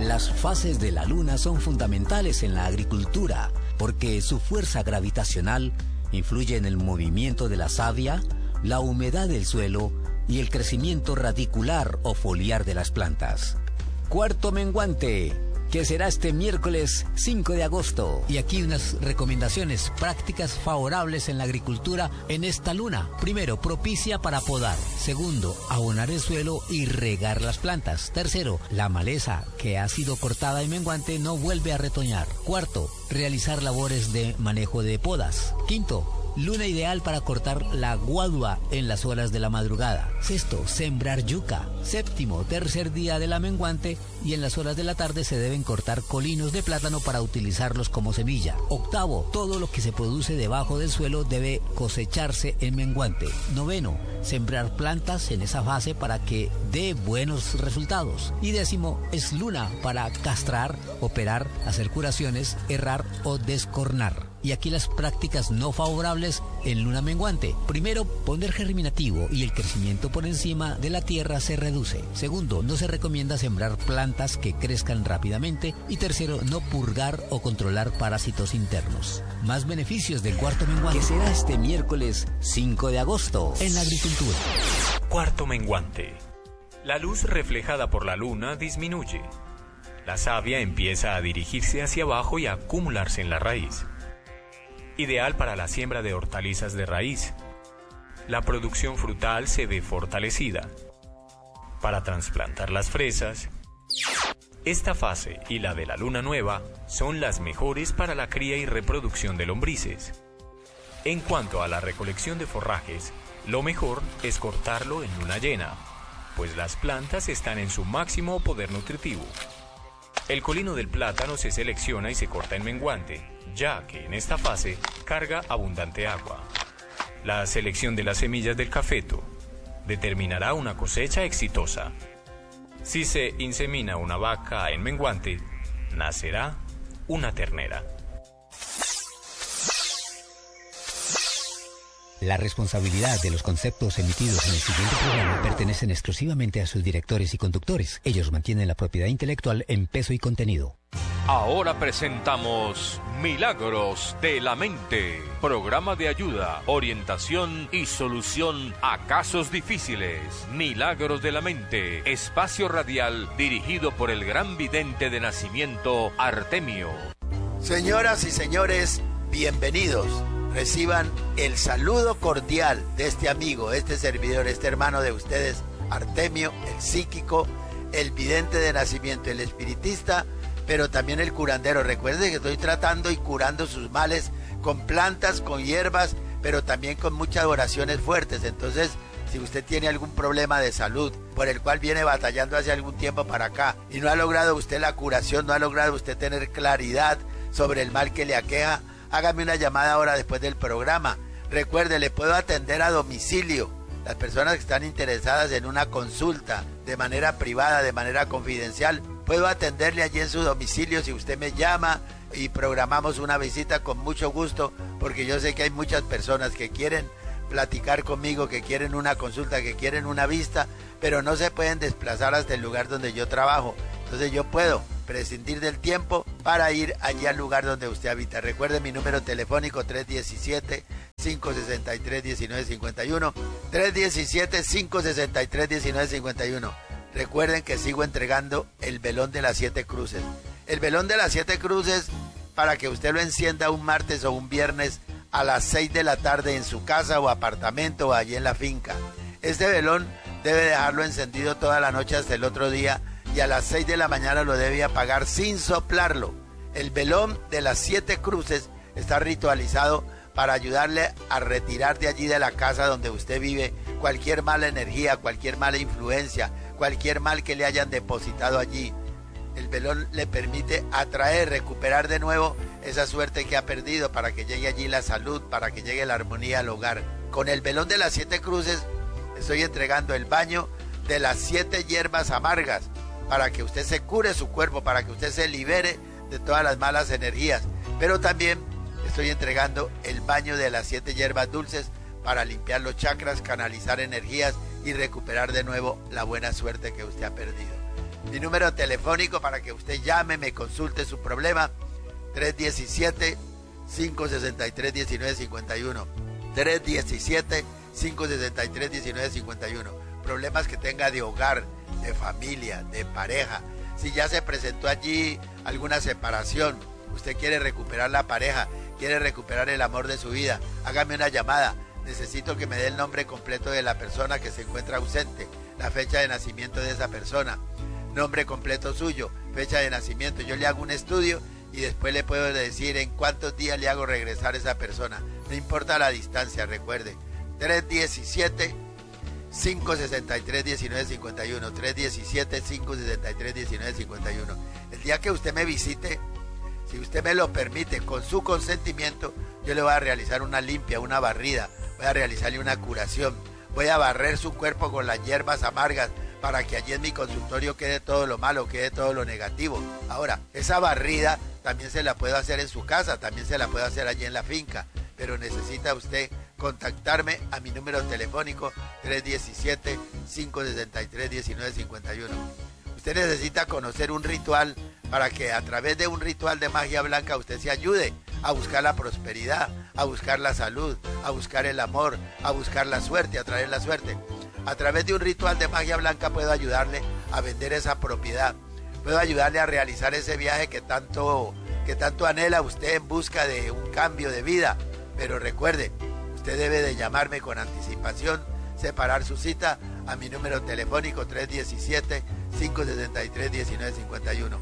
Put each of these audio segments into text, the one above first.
Las fases de la luna son fundamentales en la agricultura porque su fuerza gravitacional influye en el movimiento de la savia, la humedad del suelo y el crecimiento radicular o foliar de las plantas. Cuarto menguante, que será este miércoles 5 de agosto. Y aquí unas recomendaciones prácticas favorables en la agricultura en esta luna. Primero, propicia para podar. Segundo, abonar el suelo y regar las plantas. Tercero, la maleza que ha sido cortada en menguante no vuelve a retoñar. Cuarto, realizar labores de manejo de podas. Quinto, luna ideal para cortar la guadua en las horas de la madrugada. Sexto, sembrar yuca. Séptimo, tercer día de la menguante y en las horas de la tarde se deben cortar colinos de plátano para utilizarlos como semilla. Octavo, todo lo que se produce debajo del suelo debe cosecharse en menguante. Noveno, sembrar plantas en esa fase para que dé buenos resultados. Y décimo, es luna para castrar, operar, hacer curaciones, errar o descornar. Y aquí las prácticas no favorables en luna menguante. Primero, poner germinativo y el crecimiento por encima de la tierra se reduce. Segundo, no se recomienda sembrar plantas que crezcan rápidamente. Y tercero, no purgar o controlar parásitos internos. Más beneficios del cuarto menguante, que será este miércoles 5 de agosto en la agricultura. Cuarto menguante. La luz reflejada por la luna disminuye. La savia empieza a dirigirse hacia abajo y a acumularse en la raíz. Ideal para la siembra de hortalizas de raíz. La producción frutal se ve fortalecida. Para trasplantar las fresas. Esta fase y la de la luna nueva son las mejores para la cría y reproducción de lombrices. En cuanto a la recolección de forrajes, lo mejor es cortarlo en luna llena, pues las plantas están en su máximo poder nutritivo. El colino del plátano se selecciona y se corta en menguante, ya que en esta fase carga abundante agua. La selección de las semillas del cafeto determinará una cosecha exitosa. Si se insemina una vaca en menguante, nacerá una ternera. La responsabilidad de los conceptos emitidos en el siguiente programa pertenecen exclusivamente a sus directores y conductores. Ellos mantienen la propiedad intelectual en peso y contenido. Ahora presentamos Milagros de la Mente, programa de ayuda, orientación y solución a casos difíciles. Milagros de la Mente, espacio radial dirigido por el gran vidente de nacimiento Artemio. Señoras y señores, bienvenidos. Reciban el saludo cordial de este amigo, este servidor, este hermano de ustedes, Artemio, el psíquico, el vidente de nacimiento, el espiritista, pero también el curandero. Recuerden que estoy tratando y curando sus males con plantas, con hierbas, pero también con muchas oraciones fuertes. Entonces, si usted tiene algún problema de salud por el cual viene batallando hace algún tiempo para acá y no ha logrado usted la curación, no ha logrado usted tener claridad sobre el mal que le aqueja, hágame una llamada ahora después del programa. Recuerde, le puedo atender a domicilio. Las personas que están interesadas en una consulta de manera privada, de manera confidencial, puedo atenderle allí en su domicilio si usted me llama y programamos una visita con mucho gusto, porque yo sé que hay muchas personas que quieren platicar conmigo, que quieren una consulta, que quieren una vista, pero no se pueden desplazar hasta el lugar donde yo trabajo. Entonces yo puedo prescindir del tiempo para ir allí al lugar donde usted habita. Recuerde mi número telefónico 317-563-1951, 317-563-1951. Recuerden que sigo entregando el velón de las 7 cruces. El velón de las 7 cruces para que usted lo encienda un martes o un viernes a las 6 de la tarde en su casa o apartamento o allí en la finca. Este velón debe dejarlo encendido toda la noche hasta el otro día y a las 6 de la mañana lo debe apagar sin soplarlo. El velón de las 7 cruces está ritualizado para ayudarle a retirar de allí de la casa donde usted vive cualquier mala energía, cualquier mala influencia, cualquier mal que le hayan depositado allí. El velón le permite atraer, recuperar de nuevo esa suerte que ha perdido para que llegue allí la salud, para que llegue la armonía al hogar. Con el velón de las 7 cruces estoy entregando el baño de las 7 hierbas amargas para que usted se cure su cuerpo, para que usted se libere de todas las malas energías. Pero también estoy entregando el baño de las 7 hierbas dulces para limpiar los chakras, canalizar energías y recuperar de nuevo la buena suerte que usted ha perdido. Mi número telefónico para que usted llame, me consulte su problema, 317-563-1951. 317-563-1951. Problemas que tenga de hogar, de familia, de pareja. Si ya se presentó allí alguna separación, usted quiere recuperar la pareja, quiere recuperar el amor de su vida, hágame una llamada. Necesito que me dé el nombre completo de la persona que se encuentra ausente, la fecha de nacimiento de esa persona, nombre completo suyo, fecha de nacimiento. Yo le hago un estudio y después le puedo decir en cuántos días le hago regresar a esa persona. No importa la distancia, recuerde. 317-563-1951. 317-563-1951. El día que usted me visite, si usted me lo permite, con su consentimiento, yo le voy a realizar una limpia, una barrida. Voy a realizarle una curación. Voy a barrer su cuerpo con las hierbas amargas para que allí en mi consultorio quede todo lo malo, quede todo lo negativo. Ahora, esa barrida también se la puedo hacer en su casa, también se la puedo hacer allí en la finca, pero necesita usted contactarme a mi número telefónico 317-563-1951. Usted necesita conocer un ritual para que a través de un ritual de magia blanca usted se ayude a buscar la prosperidad, a buscar la salud, a buscar el amor, a buscar la suerte, a traer la suerte. A través de un ritual de magia blanca puedo ayudarle a vender esa propiedad. Puedo ayudarle a realizar ese viaje que tanto anhela usted en busca de un cambio de vida. Pero recuerde, usted debe de llamarme con anticipación, separar su cita a mi número telefónico 317-563-1951.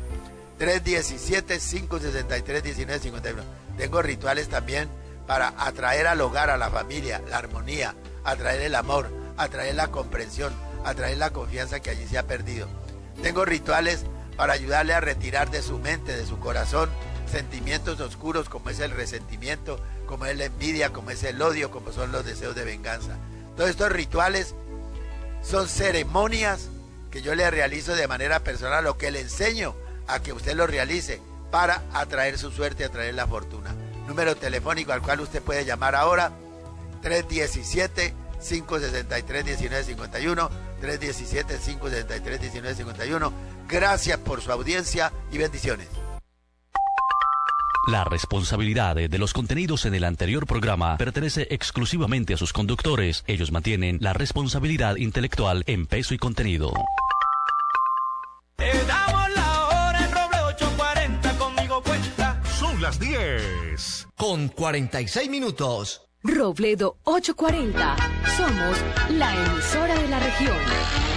317-563-1951. Tengo rituales también para atraer al hogar, a la familia, la armonía, atraer el amor, atraer la comprensión, atraer la confianza que allí se ha perdido. Tengo rituales para ayudarle a retirar de su mente, de su corazón, sentimientos oscuros como es el resentimiento, como es la envidia, como es el odio, como son los deseos de venganza. Todos estos rituales son ceremonias que yo le realizo de manera personal, o que le enseño a que usted lo realice para atraer su suerte, atraer la fortuna. Número telefónico al cual usted puede llamar ahora, 317-563-1951, 317-563-1951. Gracias por su audiencia y bendiciones. La responsabilidad de los contenidos en el anterior programa pertenece exclusivamente a sus conductores. Ellos mantienen la responsabilidad intelectual en peso y contenido. Te damos la hora en Roble 840, conmigo cuenta. Son las 10. Con 46 minutos. Robledo 840. Somos la emisora de la región.